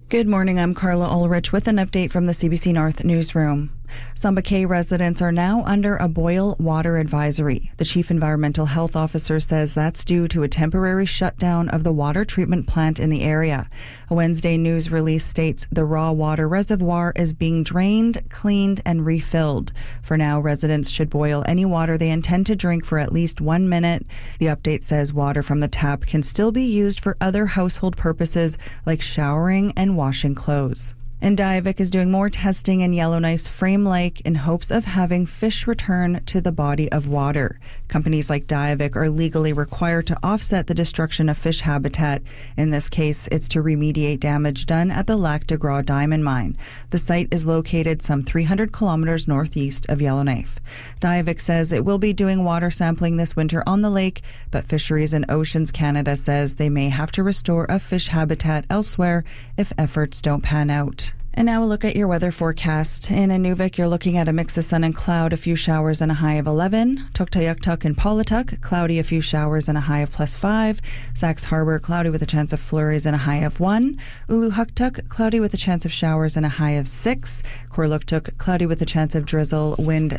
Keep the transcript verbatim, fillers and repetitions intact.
Good morning, I'm Carla Ulrich with an update from the C B C North Newsroom. Samba Cay residents are now under a boil water advisory. The chief environmental health officer says that's due to a temporary shutdown of the water treatment plant in the area. A Wednesday news release states the raw water reservoir is being drained, cleaned, and refilled. For now, residents should boil any water they intend to drink for at least one minute. The update says water from the tap can still be used for other household purposes like showering and washing clothes. And Diavik is doing more testing in Yellowknife's Frame Lake in hopes of having fish return to the body of water. Companies like Diavik are legally required to offset the destruction of fish habitat. In this case, it's to remediate damage done at the Lac de Gras diamond mine. The site is located some three hundred kilometers northeast of Yellowknife. Diavik says it will be doing water sampling this winter on the lake, but Fisheries and Oceans Canada says they may have to restore a fish habitat elsewhere if efforts don't pan out. And now a look at your weather forecast. In Inuvik, you're looking at a mix of sun and cloud, a few showers and a high of eleven. Tuktoyaktuk and Paulatuk, cloudy, a few showers and a high of plus five. Sax Harbor, cloudy with a chance of flurries and a high of one. Uluhuktuk, cloudy with a chance of showers and a high of six. Korluktuk, cloudy with a chance of drizzle, wind